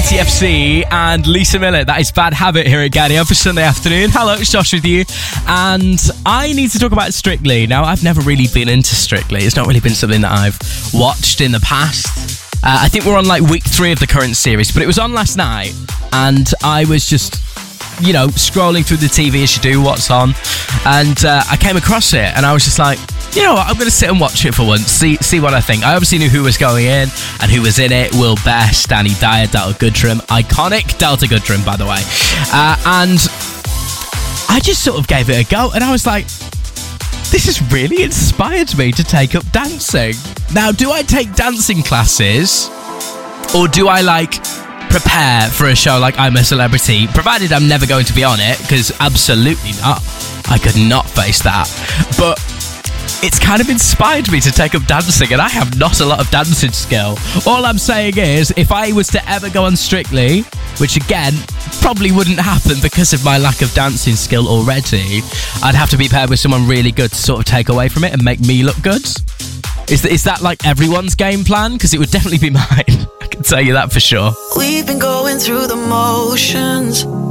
TFC and Lisa Millett. That is Bad Habit here at Gania for Sunday afternoon. Hello, it's Josh with you. And I need to talk about Strictly. Now, I've never really been into Strictly. It's not really been something that I've watched in the past. I think we're on like week 3 of the current series, but it was on last night. And I was just, scrolling through the TV as you do, what's on. And I came across it and I was just like, you know what, I'm going to sit and watch it for once, see what I think. I obviously knew who was going in and who was in it. Will Best, Danny Dyer, Delta Goodrem. Iconic Delta Goodrem, by the way. And I just sort of gave it a go and I was like, this has really inspired me to take up dancing. Now, do I take dancing classes or do I prepare for a show like I'm a Celebrity, provided I'm never going to be on it, because absolutely not. I could not face that. But it's kind of inspired me to take up dancing, and I have not a lot of dancing skill. All I'm saying is, if I was to ever go on Strictly, which again, probably wouldn't happen because of my lack of dancing skill already, I'd have to be paired with someone really good to sort of take away from it and make me look good. Is that like everyone's game plan? Because it would definitely be mine. I can tell you that for sure. We've been going through the motions,